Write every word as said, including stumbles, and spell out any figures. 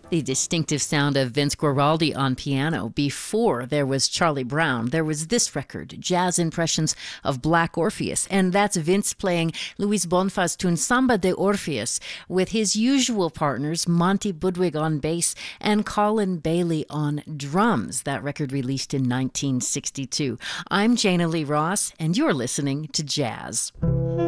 The distinctive sound of Vince Guaraldi on piano. Before there was Charlie Brown, there was this record, Jazz Impressions of Black Orpheus. And that's Vince playing Luis Bonfa's tune Samba de Orpheus with his usual partners, Monty Budwig on bass and Colin Bailey on drums. That record released in nineteen sixty-two. I'm Jana Lee Ross, and you're listening to Jazz.